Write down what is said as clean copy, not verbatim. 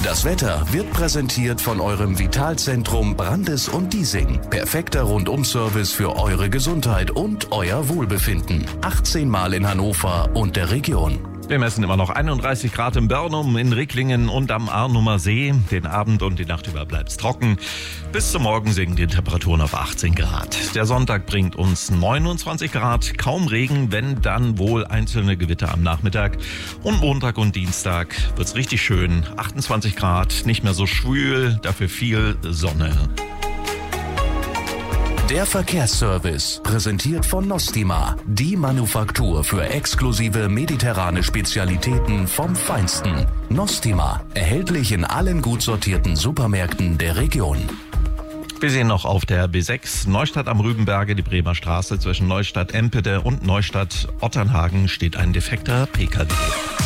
Das Wetter wird präsentiert von eurem Vitalzentrum Brandes und Diesing. Perfekter Rundum-Service für eure Gesundheit und euer Wohlbefinden. 18 Mal in Hannover und der Region. Wir messen immer noch 31 Grad in Börnum, in Ricklingen und am Arnumer See. Den Abend und die Nacht über bleibt's trocken. Bis zum Morgen sinken die Temperaturen auf 18 Grad. Der Sonntag bringt uns 29 Grad, kaum Regen, wenn dann wohl einzelne Gewitter am Nachmittag. Und Montag und Dienstag wird's richtig schön. 28 Grad, nicht mehr so schwül, dafür viel Sonne. Der Verkehrsservice, präsentiert von Nostima, die Manufaktur für exklusive mediterrane Spezialitäten vom Feinsten. Nostima, erhältlich in allen gut sortierten Supermärkten der Region. Wir sehen noch auf der B6 Neustadt am Rübenberge, die Bremer Straße zwischen Neustadt-Empede und Neustadt-Otternhagen steht ein defekter PKW.